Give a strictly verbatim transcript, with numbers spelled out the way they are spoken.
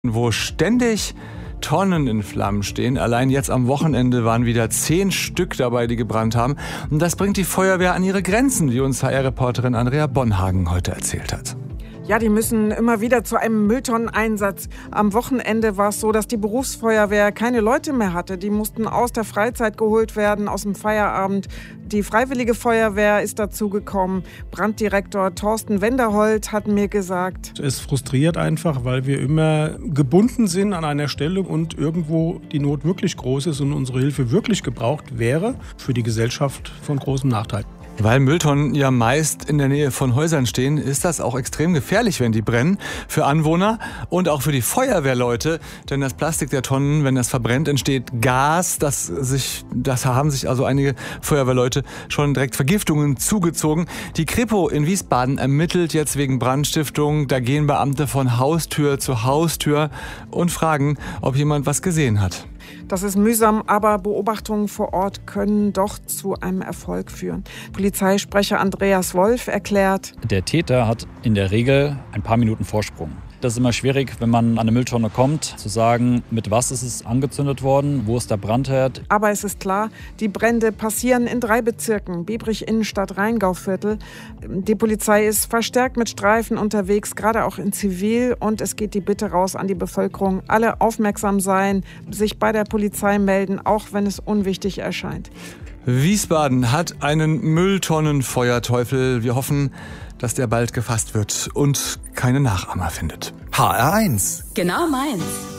wo ständig Tonnen in Flammen stehen. Allein jetzt am Wochenende waren wieder zehn Stück dabei, die gebrannt haben. Und das bringt die Feuerwehr an ihre Grenzen, wie uns H R-Reporterin Andrea Bonhagen heute erzählt hat. Ja, die müssen immer wieder zu einem Mülltonneneinsatz. Am Wochenende war es so, dass die Berufsfeuerwehr keine Leute mehr hatte. Die mussten aus der Freizeit geholt werden, aus dem Feierabend. Die Freiwillige Feuerwehr ist dazugekommen. Branddirektor Thorsten Wenderholt hat mir gesagt: Es frustriert einfach, weil wir immer gebunden sind an einer Stelle und irgendwo die Not wirklich groß ist und unsere Hilfe wirklich gebraucht wäre, für die Gesellschaft von großem Nachteil. Weil Mülltonnen ja meist in der Nähe von Häusern stehen, ist das auch extrem gefährlich, wenn die brennen. Für Anwohner und auch für die Feuerwehrleute. Denn das Plastik der Tonnen, wenn das verbrennt, entsteht Gas. Das, sich, das haben sich also einige Feuerwehrleute schon direkt Vergiftungen zugezogen. Die Kripo in Wiesbaden ermittelt jetzt wegen Brandstiftung. Da gehen Beamte von Haustür zu Haustür und fragen, ob jemand was gesehen hat. Das ist mühsam, aber Beobachtungen vor Ort können doch zu einem Erfolg führen. Polizeisprecher Andreas Wolf erklärt: Der Täter hat in der Regel ein paar Minuten Vorsprung. Das ist immer schwierig, wenn man an eine Mülltonne kommt, zu sagen, mit was ist es angezündet worden, wo ist der Brandherd. Aber es ist klar, die Brände passieren in drei Bezirken: Biebrich, Innenstadt, Rheingauviertel. Die Polizei ist verstärkt mit Streifen unterwegs, gerade auch in Zivil. Und es geht die Bitte raus an die Bevölkerung: alle aufmerksam sein, sich bei der Polizei melden, auch wenn es unwichtig erscheint. Wiesbaden hat einen Mülltonnenfeuerteufel. Wir hoffen, dass der bald gefasst wird und keine Nachahmer findet. H R eins. Genau meins.